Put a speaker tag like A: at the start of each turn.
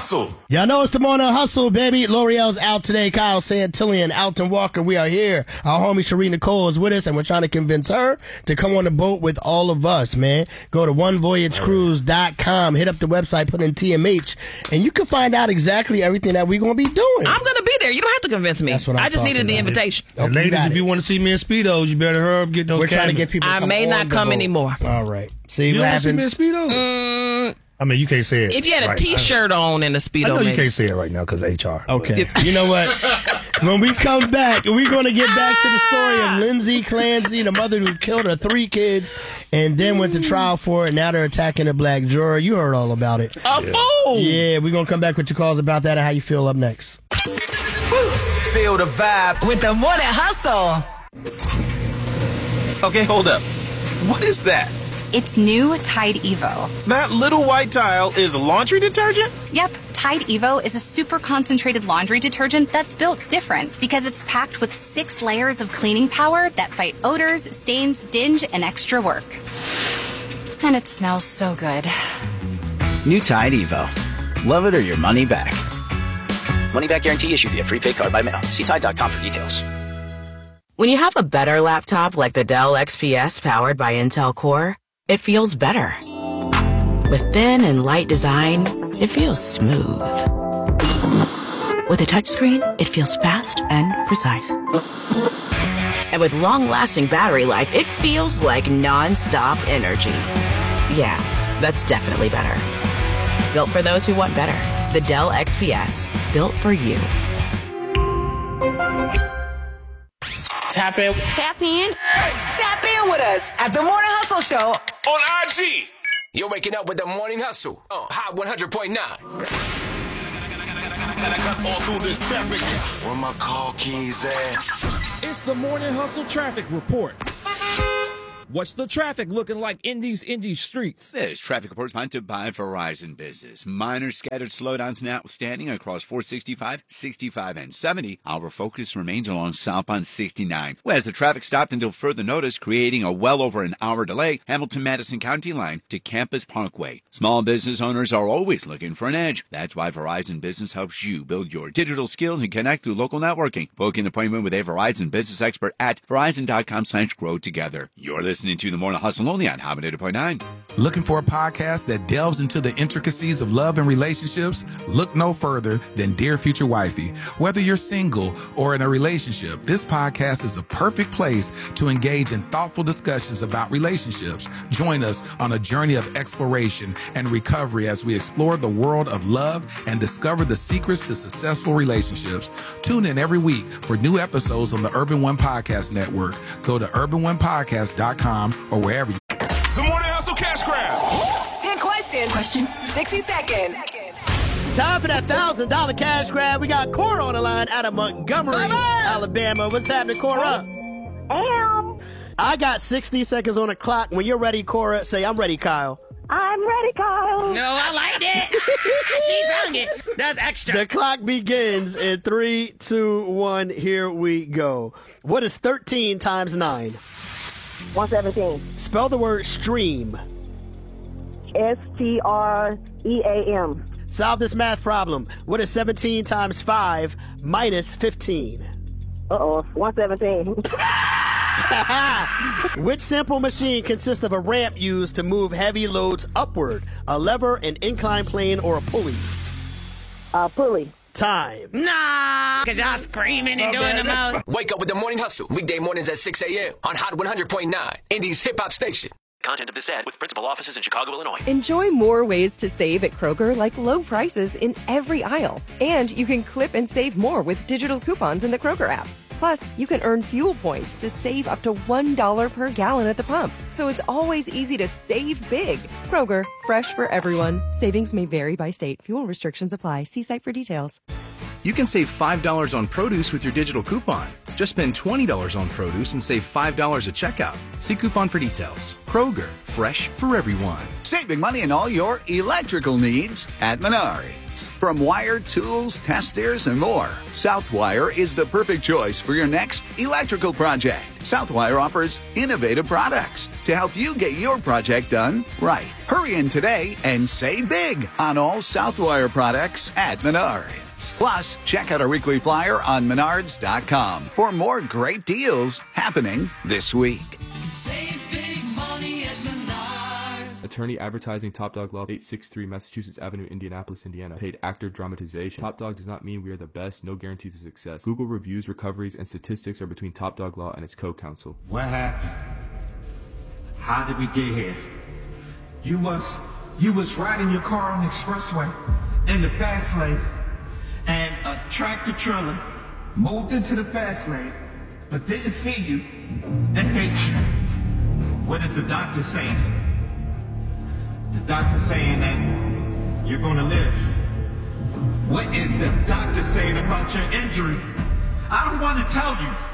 A: Hustle.
B: Y'all know it's the Morning Hustle, baby. L'Oreal's out today. Kyle Santillan, Alton Walker, we are here. Our homie Sheree Nicole is with us, and we're trying to convince her to come on the boat with all of us, man. Go to onevoyagecruise.com, hit up the website, put in TMH, and you can find out exactly everything that we're going to be doing.
C: I'm going to be there. You don't have to convince me.
B: That's what
C: I just needed the invitation.
D: And ladies, if you want to see me in Speedos, you better hurry up, get those
B: We're trying to get people to
C: I
B: come
C: may
B: on
C: not
B: the
C: come
B: boat.
C: anymore.
B: All right. See
D: You
B: what
D: don't want to see me in
B: happens.
D: Speedo? I mean, you can't say it.
C: If you had a
D: right.
C: T-shirt on and a Speedo,
D: I know you
C: maybe.
D: can't say it right now because HR.
B: Okay. You know what? When we come back, we're going to get back to the story of Lindsay Clancy, the mother who killed her 3 kids and then went to trial for it. Now they're attacking a black juror. You heard all about it.
C: A fool!
B: Yeah, we're going to come back with your calls about that and how you feel up next.
A: Feel the vibe.
E: With the Morning Hustle.
A: Okay, hold up. What is that?
F: It's new Tide Evo.
A: That little white tile is laundry detergent?
F: Yep, Tide Evo is a super concentrated laundry detergent that's built different because it's packed with 6 layers of cleaning power that fight odors, stains, dinge, and extra work. And it smells so good.
G: New Tide Evo. Love it or your money back. Money back guarantee issued via prepaid card by mail. See Tide.com for details.
H: When you have a better laptop like the Dell XPS powered by Intel Core, it feels better. With thin and light design, it feels smooth. With a touchscreen, it feels fast and precise. And with long-lasting battery life, it feels like non-stop energy. Yeah, that's definitely better. Built for those who want better. The Dell XPS. Built for you.
B: Tap in.
E: Tap in. Tap in with us at the Morning Hustle Show.
A: On IG.
I: You're waking up with the Morning Hustle on Hot 100.9.
A: Gotta cut all through this traffic. Where my car keys at?
J: It's the Morning Hustle Traffic Report. What's the traffic looking like in these streets?
K: This traffic report is sponsored by Verizon Business. Minor scattered slowdowns notwithstanding across 465, 65, and 70. Our focus remains along southbound 69, whereas the traffic stopped until further notice, creating a well over an hour delay, Hamilton-Madison County line to Campus Parkway. Small business owners are always looking for an edge. That's why Verizon Business helps you build your digital skills and connect through local networking. Book an appointment with a Verizon Business expert at verizon.com/growtogether. You're listening to the Morning Hustle only on Hot 100.9.
L: Looking for a podcast that delves into the intricacies of love and relationships? Look no further than Dear Future Wifey. Whether you're single or in a relationship, this podcast is a perfect place to engage in thoughtful discussions about relationships. Join us on a journey of exploration and recovery as we explore the world of love and discover the secrets to successful relationships. Tune in every week for new episodes on the Urban One Podcast Network. Go to urbanonepodcast.com or wherever you...
A: The Morning Hustle Cash Grab.
E: 10 questions. 60 seconds.
B: Time for that $1,000 cash grab. We got Cora on the line out of Montgomery, Alabama. What's happening, Cora? I got 60 seconds on the clock. When you're ready, Cora, say, I'm ready, Kyle.
M: I'm ready, Kyle.
C: No, I liked it. She sung it. That's extra.
B: The clock begins in 3, 2, 1. Here we go. What is 13 times 9?
M: 117.
B: Spell the word stream.
M: STREAM.
B: Solve this math problem. What is 17 times 5 minus 15?
M: 117.
B: Which simple machine consists of a ramp used to move heavy loads upward? A lever, an inclined plane, or a pulley?
M: Pulley.
B: Time.
C: Nah, because y'all screaming and doing the most.
I: Wake up with the Morning Hustle. Weekday mornings at 6 a.m. on Hot 100.9, Indies hip hop station.
N: Content of this ad with principal offices in Chicago, Illinois.
O: Enjoy more ways to save at Kroger, like low prices in every aisle. And you can clip and save more with digital coupons in the Kroger app. Plus, you can earn fuel points to save up to $1 per gallon at the pump. So it's always easy to save big. Kroger, fresh for everyone. Savings may vary by state. Fuel restrictions apply. See site for details.
P: You can save $5 on produce with your digital coupon. Just spend $20 on produce and save $5 at checkout. See coupon for details. Kroger, fresh for everyone.
Q: Saving money on all your electrical needs at Menards. From wire, tools, testers, and more, Southwire is the perfect choice for your next electrical project. Southwire offers innovative products to help you get your project done right. Hurry in today and save big on all Southwire products at Menards. Plus, check out our weekly flyer on Menards.com for more great deals happening this week.
R: Save big money at Menards.
S: Attorney advertising, Top Dog Law, 863 Massachusetts Avenue, Indianapolis, Indiana. Paid actor dramatization. Top Dog does not mean we are the best. No guarantees of success. Google reviews, recoveries, and statistics are between Top Dog Law and its co-counsel.
T: What happened? How did we get here? You was riding your car on the expressway in the fast lane, and a tractor trailer moved into the fast lane, but didn't see you and hit you. What is the doctor saying? The doctor saying that you're gonna live. What is the doctor saying about your injury? I don't want to tell you.